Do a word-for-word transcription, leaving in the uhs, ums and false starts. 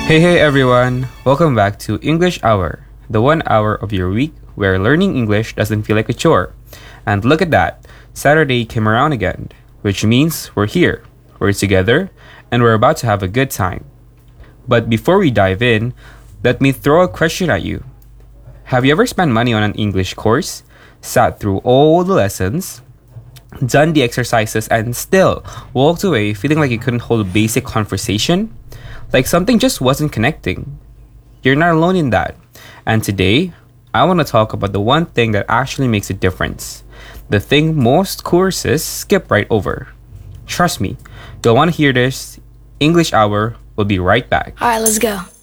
Hey, hey everyone! Welcome back to English Hour, the one hour of your week where learning English doesn't feel like a chore. And look at that, Saturday came around again, which means we're here, we're together, and we're about to have a good time. But before we dive in, let me throw a question at you. Have you ever spent money on an English course, sat through all the lessons, done the exercises, and still walked away feeling like you couldn't hold a basic conversation? Like something just wasn't connecting? You're not alone in that. And today, I want to talk about the one thing that actually makes a difference. The thing most courses skip right over. Trust me, you'll want to hear this. English Hour will be right back. Alright, let's go.